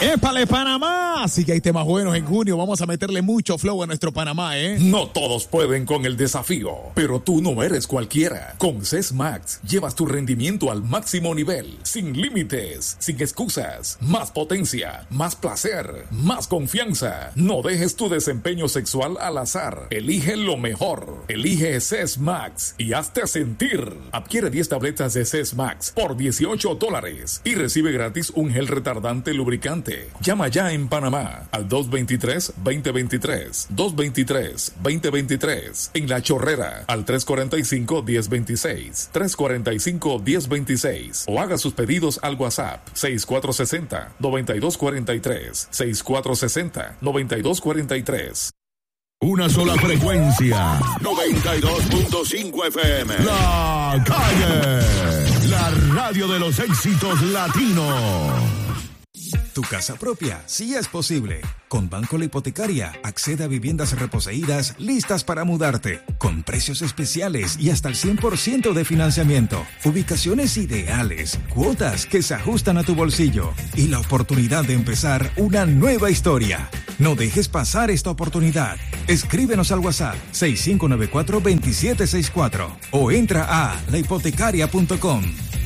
¡Épale, Panamá! Así que hay temas buenos en junio. Vamos a meterle mucho flow a nuestro Panamá, ¿eh? No todos pueden con el desafío, pero tú no eres cualquiera. Con CES Max llevas tu rendimiento al máximo nivel, sin límites, sin excusas, más potencia, más placer, más confianza. No dejes tu desempeño sexual al azar. Elige lo mejor. Elige CES Max y hazte sentir. Adquiere 10 tabletas de CES Max por $18 y recibe gratis un gel retardante lubricante. Llama ya en Panamá al 223-2023, 223-2023, en La Chorrera al 345-1026, 345-1026 o haga sus pedidos al WhatsApp 6460-9243, 6460-9243. Una sola frecuencia, 92.5 FM. La Calle, la radio de los éxitos latinos. Tu casa propia, sí es posible. Con Banco La Hipotecaria, accede a viviendas reposeídas listas para mudarte, con precios especiales y hasta el 100% de financiamiento. Ubicaciones ideales, cuotas que se ajustan a tu bolsillo y la oportunidad de empezar una nueva historia. No dejes pasar esta oportunidad. Escríbenos al WhatsApp 6594-2764 o entra a lahipotecaria.com.